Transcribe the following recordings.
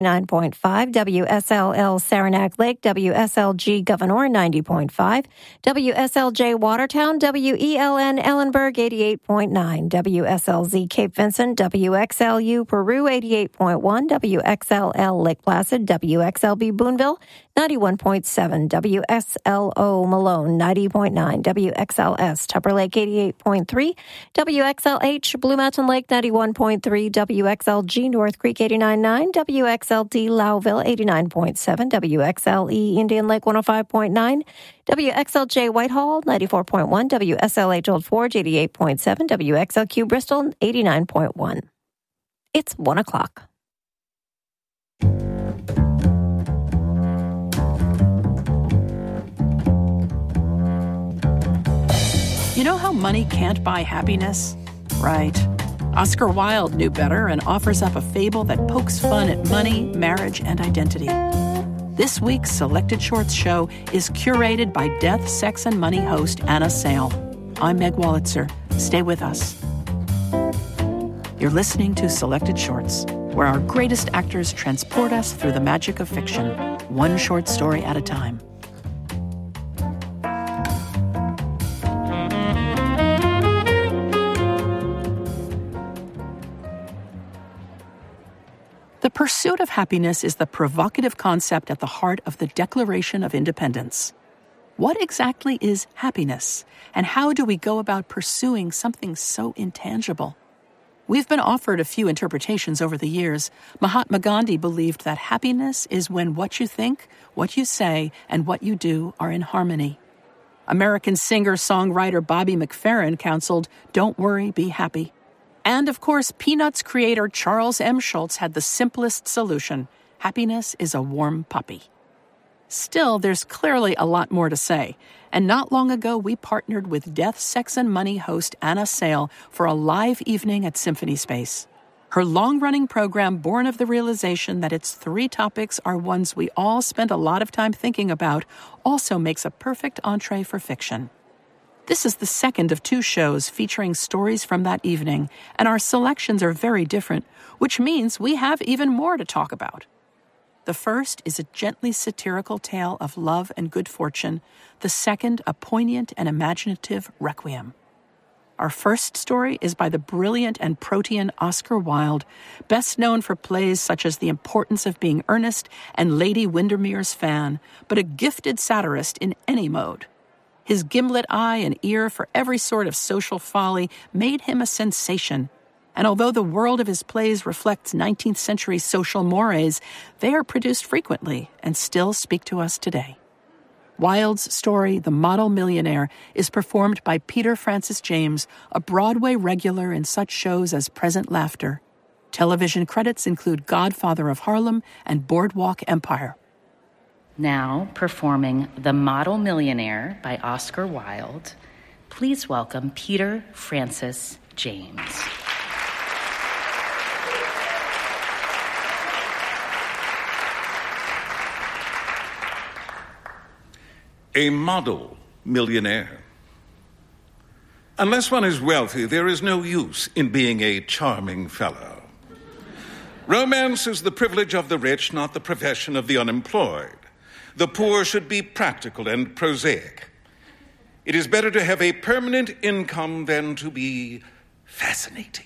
9.5, WSLL Saranac Lake, WSLG Governor 90.5, WSLJ Watertown, WELN Ellenburg 88.9, WSLZ Cape Vincent, WXLU Peru 88.1, WXLL Lake Placid, WXLB Boonville 91.7, WSLO Malone 90.9, WXLS Tupper Lake 88.3, WXLH Blue Mountain Lake 91.3, WXLG North Creek 89.9, WXLD Lowville 89.7, WXLE Indian Lake 105.9, WXLJ Whitehall 94.1, WSLH Old Forge 88.7, WXLQ Bristol 89.1. It's 1 o'clock. You know how money can't buy happiness? Right. Oscar Wilde knew better and offers up a fable that pokes fun at money, marriage, and identity. This week's Selected Shorts show is curated by Death, Sex, and Money host Anna Sale. I'm Meg Wolitzer. Stay with us. You're listening to Selected Shorts, where our greatest actors transport us through the magic of fiction, one short story at a time. The pursuit of happiness is the provocative concept at the heart of the Declaration of Independence. What exactly is happiness, and how do we go about pursuing something so intangible? We've been offered a few interpretations over the years. Mahatma Gandhi believed that happiness is when what you think, what you say, and what you do are in harmony. American singer-songwriter Bobby McFerrin counseled, "Don't worry, be happy." And, of course, Peanuts creator Charles M. Schulz had the simplest solution. Happiness is a warm puppy. Still, there's clearly a lot more to say. And not long ago, we partnered with Death, Sex, and Money host Anna Sale for a live evening at Symphony Space. Her long-running program, born of the realization that its 3 topics are ones we all spend a lot of time thinking about, also makes a perfect entree for fiction. This is the second of 2 shows featuring stories from that evening, and our selections are very different, which means we have even more to talk about. The first is a gently satirical tale of love and good fortune, the second a poignant and imaginative requiem. Our first story is by the brilliant and protean Oscar Wilde, best known for plays such as The Importance of Being Earnest and Lady Windermere's Fan, but a gifted satirist in any mode. His gimlet eye and ear for every sort of social folly made him a sensation. And although the world of his plays reflects 19th century social mores, they are produced frequently and still speak to us today. Wilde's story, The Model Millionaire, is performed by Peter Francis James, a Broadway regular in such shows as Present Laughter. Television credits include Godfather of Harlem and Boardwalk Empire. Now performing The Model Millionaire by Oscar Wilde, please welcome Peter Francis James. A model millionaire. Unless one is wealthy, there is no use in being a charming fellow. Romance is the privilege of the rich, not the profession of the unemployed. The poor should be practical and prosaic. It is better to have a permanent income than to be fascinating.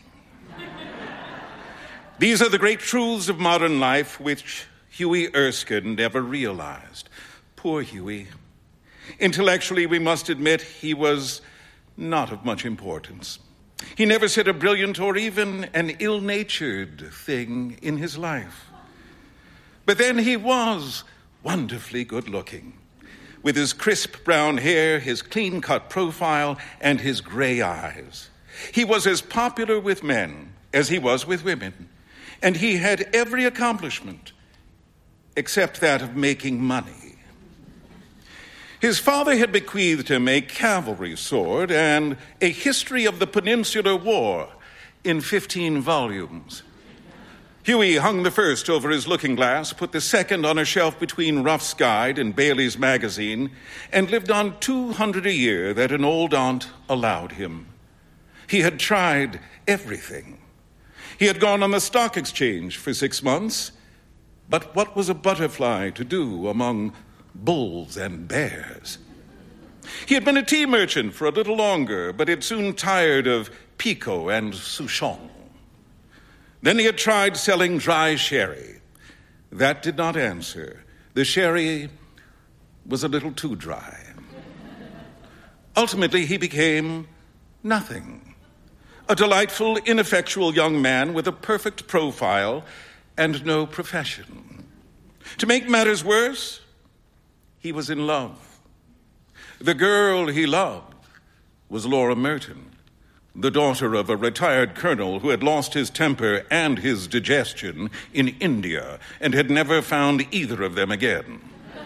These are the great truths of modern life which Huey Erskine never realized. Poor Huey. Intellectually, we must admit he was not of much importance. He never said a brilliant or even an ill-natured thing in his life. But then he was wonderfully good-looking, with his crisp brown hair, his clean-cut profile, and his gray eyes. He was as popular with men as he was with women, and he had every accomplishment except that of making money. His father had bequeathed him a cavalry sword and a history of the Peninsular War in 15 volumes. Huey hung the first over his looking glass, put the second on a shelf between Ruff's Guide and Bailey's Magazine, and lived on 200 a year that an old aunt allowed him. He had tried everything. He had gone on the stock exchange for 6 months, But what was a butterfly to do among bulls and bears? He had been a tea merchant for a little longer, but had soon tired of Picot and Souchong. Then he had tried selling dry sherry. That did not answer. The sherry was a little too dry. Ultimately, he became nothing. A delightful, ineffectual young man with a perfect profile and no profession. To make matters worse, he was in love. The girl he loved was Laura Merton, the daughter of a retired colonel who had lost his temper and his digestion in India and had never found either of them again.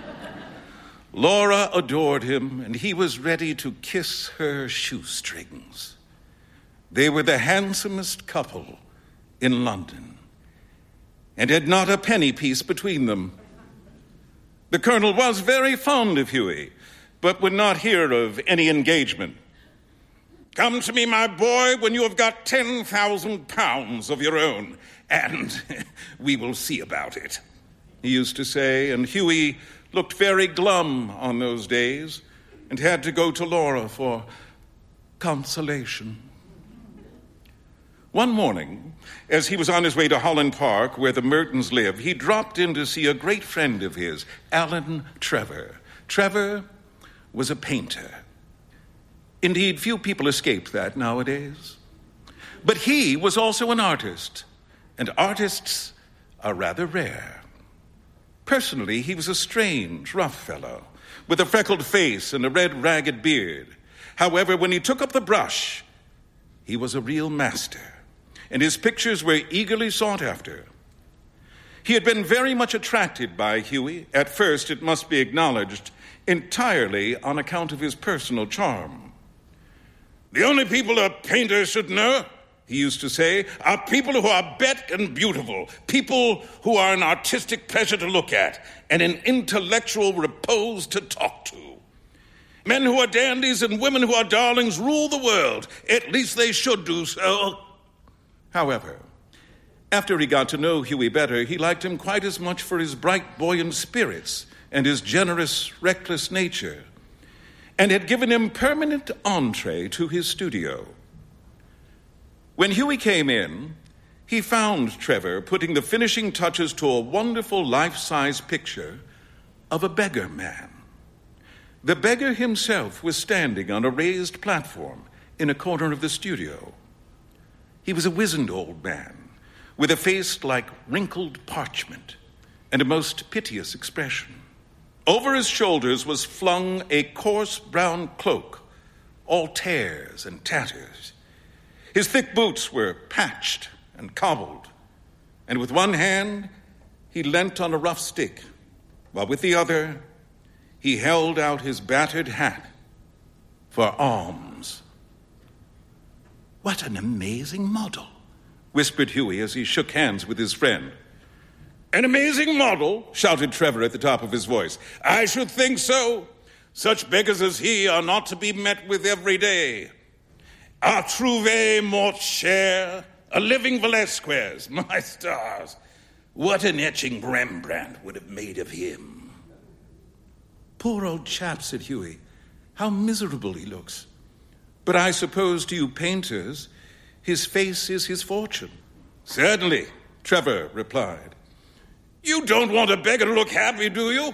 Laura adored him, and he was ready to kiss her shoestrings. They were the handsomest couple in London, and had not a penny piece between them. The colonel was very fond of Hughie, but would not hear of any engagement. "Come to me, my boy, when you have got 10,000 pounds of your own, and we will see about it," he used to say, and Hughie looked very glum on those days and had to go to Laura for consolation. One morning, as he was on his way to Holland Park, where the Mertons lived, he dropped in to see a great friend of his, Alan Trevor. Trevor was a painter. Indeed, few people escape that nowadays. But he was also an artist, and artists are rather rare. Personally, he was a strange, rough fellow, with a freckled face and a red, ragged beard. However, when he took up the brush, he was a real master, and his pictures were eagerly sought after. He had been very much attracted by Hughie, at first, it must be acknowledged, entirely on account of his personal charm. "The only people a painter should know," he used to say, "are people who are bet and beautiful, people who are an artistic pleasure to look at and an intellectual repose to talk to. Men who are dandies and women who are darlings rule the world. At least they should do so." However, after he got to know Hughie better, he liked him quite as much for his bright, buoyant spirits and his generous, reckless nature, and had given him permanent entree to his studio. When Hughie came in, he found Trevor putting the finishing touches to a wonderful life-size picture of a beggar man. The beggar himself was standing on a raised platform in a corner of the studio. He was a wizened old man with a face like wrinkled parchment and a most piteous expression. Over his shoulders was flung a coarse brown cloak, all tears and tatters. His thick boots were patched and cobbled, and with one hand he leant on a rough stick, while with the other he held out his battered hat for alms. "What an amazing model," whispered Hughie as he shook hands with his friend. "An amazing model?" shouted Trevor at the top of his voice. "I should think so. Such beggars as he are not to be met with every day. A trouvé mort cher, a living Velasquez, my stars. What an etching Rembrandt would have made of him." "Poor old chap," said Hughie. "How miserable he looks. But I suppose to you painters, his face is his fortune." "Certainly," Trevor replied. "You don't want a beggar to look happy, do you?"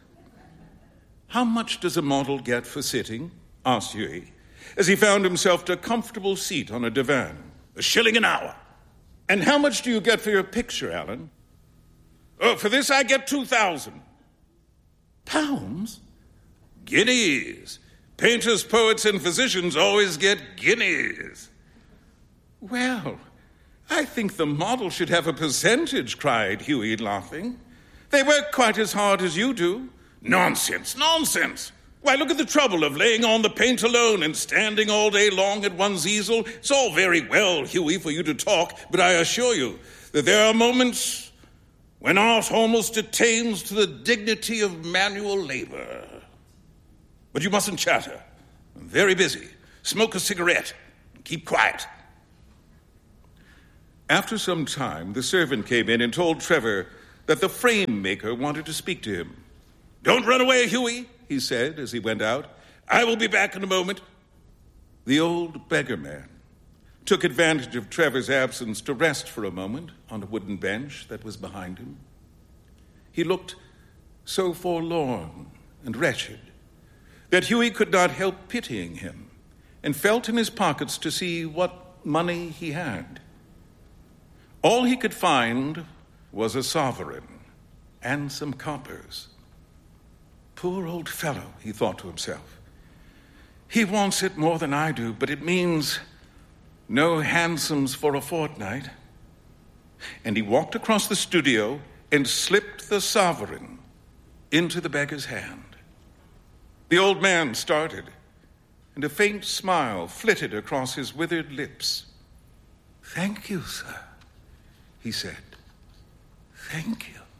"How much does a model get for sitting?" asked Hughie, as he found himself to a comfortable seat on a divan. "1 shilling an hour." "And how much do you get for your picture, Alan?" "Oh, for this I get 2,000. "Pounds?" "Guineas. Painters, poets, and physicians always get guineas." "Well, I think the model should have a percentage," cried Hughie, laughing. "They work quite as hard as you do." "Nonsense, nonsense. Why, look at the trouble of laying on the paint alone and standing all day long at one's easel. It's all very well, Hughie, for you to talk, but I assure you that there are moments when art almost attains to the dignity of manual labor. But you mustn't chatter. I'm very busy. Smoke a cigarette and keep quiet." After some time, the servant came in and told Trevor that the frame maker wanted to speak to him. "Don't run away, Huey," he said as he went out. "I will be back in a moment." The old beggar man took advantage of Trevor's absence to rest for a moment on a wooden bench that was behind him. He looked so forlorn and wretched that Huey could not help pitying him and felt in his pockets to see what money he had. All he could find was a sovereign and some coppers. Poor old fellow, he thought to himself. He wants it more than I do, but it means no hansoms for a fortnight. And he walked across the studio and slipped the sovereign into the beggar's hand. The old man started, and a faint smile flitted across his withered lips. "Thank you, sir," he said. "Thank you."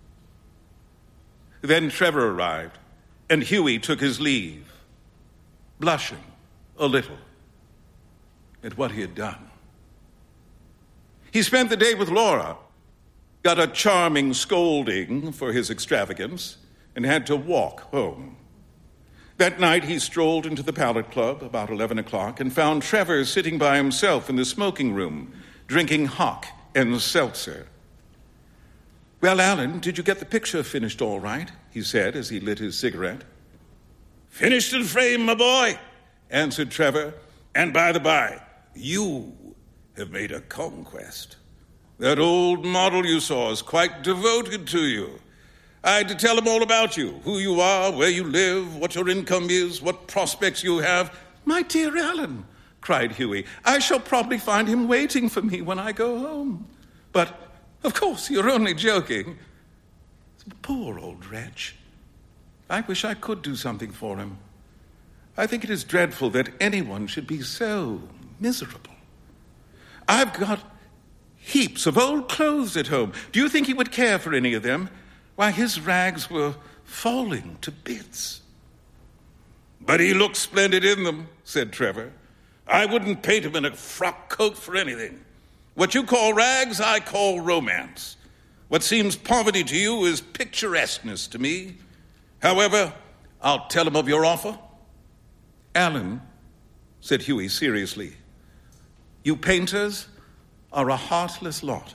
Then Trevor arrived, and Huey took his leave, blushing a little at what he had done. He spent the day with Laura, got a charming scolding for his extravagance, and had to walk home. That night he strolled into the Pallet Club about 11 o'clock and found Trevor sitting by himself in the smoking room, drinking hock and seltzer. "Well, Alan, did you get the picture finished all right?" he said as he lit his cigarette. "Finished in frame, my boy," answered Trevor. "And by the by, you have made a conquest. That old model you saw is quite devoted to you. I had to tell him all about you, who you are, where you live, what your income is, what prospects you have." "My dear Alan," cried Huey, "I shall probably find him waiting for me when I go home. But, of course, you're only joking." Poor old wretch. I wish I could do something for him. I think it is dreadful that anyone should be so miserable. I've got heaps of old clothes at home. Do you think he would care for any of them? Why, his rags were falling to bits." "But he looks splendid in them," said Trevor. "I wouldn't paint him in a frock coat for anything. What you call rags, I call romance. What seems poverty to you is picturesqueness to me. However, I'll tell him of your offer." "Alan," said Huey seriously, "you painters are a heartless lot."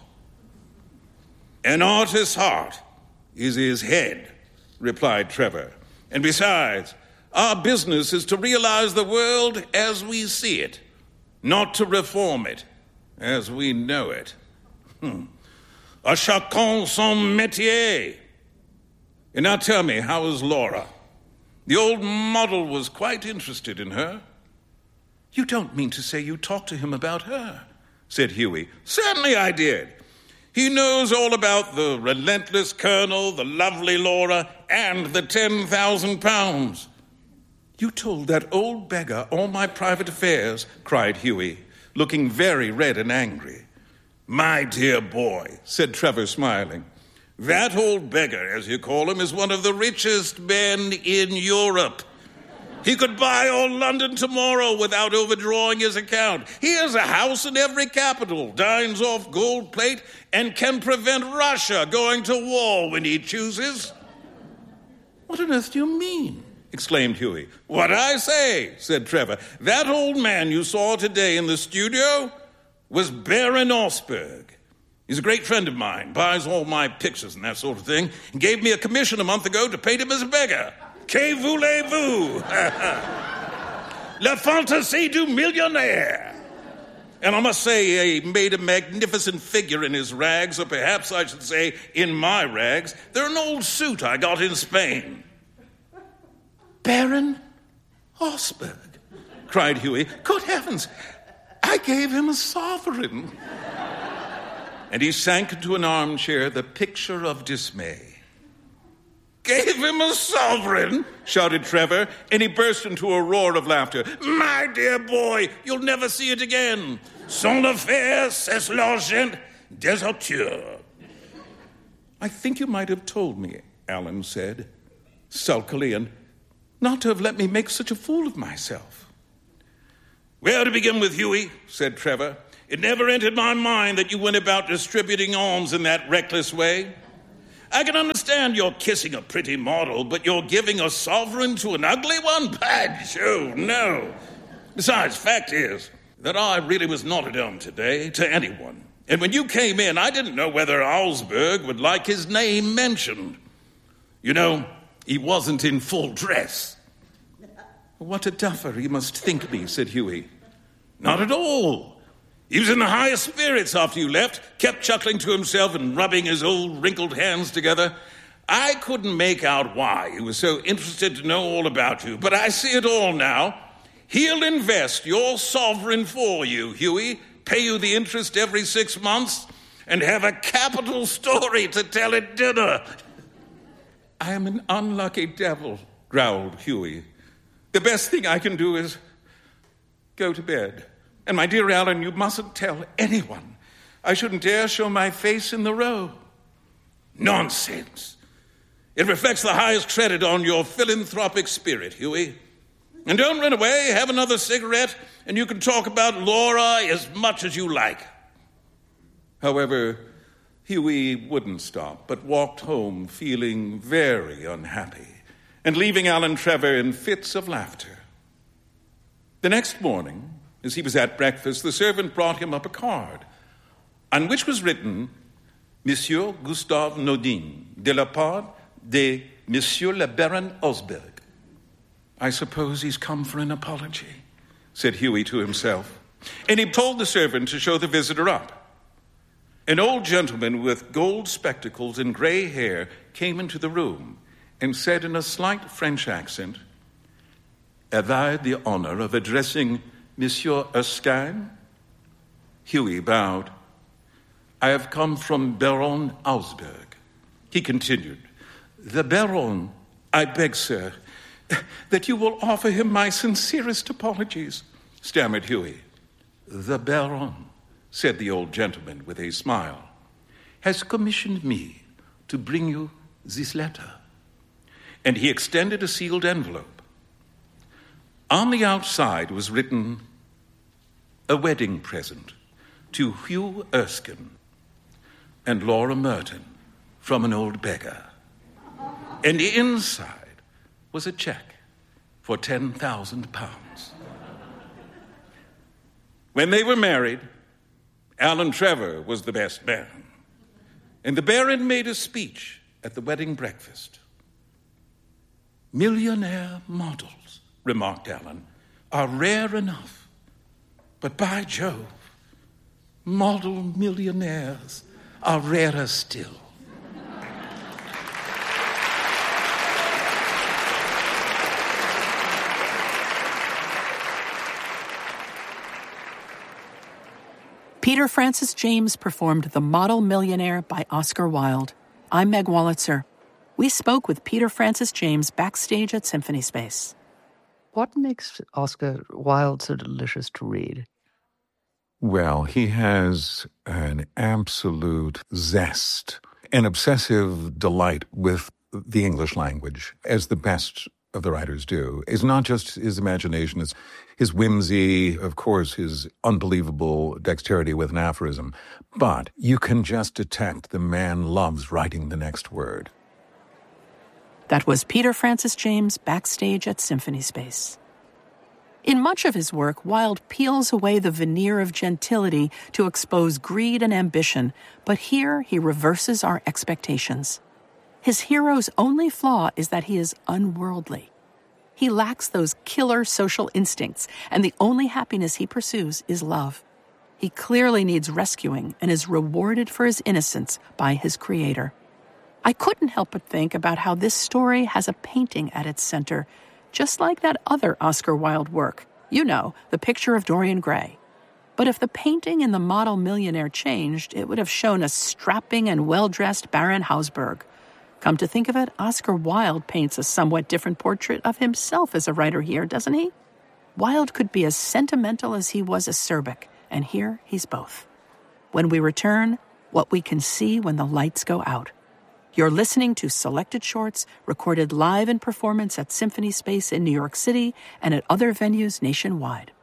"An artist's heart is his head," replied Trevor. "And besides, our business is to realize the world as we see it, not to reform it as we know it. A chacun son métier. And now tell me, how is Laura? The old model was quite interested in her." "You don't mean to say you talked to him about her?" said Huey. "Certainly I did. He knows all about the relentless colonel, the lovely Laura, and the 10,000 pounds. "You told that old beggar all my private affairs," cried Huey, looking very red and angry. "My dear boy," said Trevor, smiling, "that old beggar, as you call him, is one of the richest men in Europe. He could buy all London tomorrow without overdrawing his account. He has a house in every capital, dines off gold plate, and can prevent Russia going to war when he chooses." "What on earth do you mean?" exclaimed Huey. "What I say," said Trevor. "That old man you saw today in the studio was Baron Osberg. He's a great friend of mine, buys all my pictures and that sort of thing, and gave me a commission a month ago to paint him as a beggar. Que voulez-vous? La fantaisie du millionnaire. And I must say, he made a magnificent figure in his rags, or perhaps I should say in my rags. They're an old suit I got in Spain." "Baron Osberg," cried Huey. "Good heavens, I gave him a sovereign." And he sank into an armchair, the picture of dismay. "Gave him a sovereign?" shouted Trevor, and he burst into a roar of laughter. "My dear boy, you'll never see it again. Son affaire, c'est l'argent des auteurs." "I think you might have told me," Alan said, sulkily, "and not to have let me make such a fool of myself." "Well, to begin with, Huey," said Trevor, "it never entered my mind that you went about distributing alms in that reckless way. I can understand you're kissing a pretty model, but you're giving a sovereign to an ugly one? By Jove, no. Besides, fact is that I really was not at home today to anyone. And when you came in, I didn't know whether Augsburg would like his name mentioned. You know, he wasn't in full dress. What a duffer he must think me, said Hughie. Not at all. He was in the highest spirits after you left, kept chuckling to himself and rubbing his old wrinkled hands together. I couldn't make out why he was so interested to know all about you, but I see it all now. He'll invest your sovereign for you, Hughie, pay you the interest every 6 months, and have a capital story to tell at dinner. I am an unlucky devil, growled Hughie. The best thing I can do is go to bed. And my dear Alan, you mustn't tell anyone. I shouldn't dare show my face in the row. Nonsense. It reflects the highest credit on your philanthropic spirit, Hughie. And don't run away, have another cigarette, and you can talk about Laura as much as you like. However, Hughie wouldn't stop, but walked home feeling very unhappy and leaving Alan Trevor in fits of laughter. The next morning, as he was at breakfast, the servant brought him up a card on which was written, Monsieur Gustave Nodin, de la part de Monsieur le Baron Augsburg. I suppose he's come for an apology, said Hughie to himself. And he told the servant to show the visitor up. An old gentleman with gold spectacles and gray hair came into the room and said in a slight French accent, Have I the honor of addressing Monsieur Erskine? Hughie bowed. I have come from Baron Augsburg. He continued, The Baron, I beg, sir, that you will offer him my sincerest apologies, stammered Hughie. The Baron, said the old gentleman with a smile, has commissioned me to bring you this letter. And he extended a sealed envelope. On the outside was written, A wedding present to Hugh Erskine and Laura Merton from an old beggar. And the inside was a check for £10,000. When they were married, Alan Trevor was the best man. And the Baron made a speech at the wedding breakfast. Millionaire models, remarked Alan, are rare enough. But by Jove, model millionaires are rarer still. Peter Francis James performed The Model Millionaire by Oscar Wilde. I'm Meg Wolitzer. We spoke with Peter Francis James backstage at Symphony Space. What makes Oscar Wilde so delicious to read? Well, he has an absolute zest, an obsessive delight with the English language, as the best of the writers do. It's not just his imagination, it's his whimsy, of course, his unbelievable dexterity with an aphorism. But you can just detect the man loves writing the next word. That was Peter Francis James backstage at Symphony Space. In much of his work, Wilde peels away the veneer of gentility to expose greed and ambition, but here he reverses our expectations. His hero's only flaw is that he is unworldly. He lacks those killer social instincts, and the only happiness he pursues is love. He clearly needs rescuing and is rewarded for his innocence by his creator. I couldn't help but think about how this story has a painting at its center, just like that other Oscar Wilde work, you know, The Picture of Dorian Gray. But if the painting in The Model Millionaire changed, it would have shown a strapping and well-dressed Baron Augsburg. Come to think of it, Oscar Wilde paints a somewhat different portrait of himself as a writer here, doesn't he? Wilde could be as sentimental as he was acerbic, and here he's both. When we return, what we can see when the lights go out. You're listening to Selected Shorts, recorded live in performance at Symphony Space in New York City and at other venues nationwide.